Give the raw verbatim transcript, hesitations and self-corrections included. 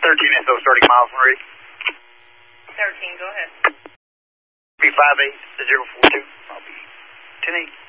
thirteen S O starting miles when ready. thirteen, go ahead. Be five eight to zero four two. I'll be ten eight.